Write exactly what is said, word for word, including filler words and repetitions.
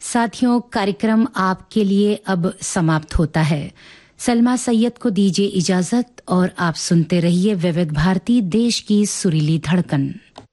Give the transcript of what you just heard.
साथियों, कार्यक्रम आपके लिए अब समाप्त होता है। सलमा सैयद को दीजिए इजाजत और आप सुनते रहिए विविध भारती, देश की सुरीली धड़कन।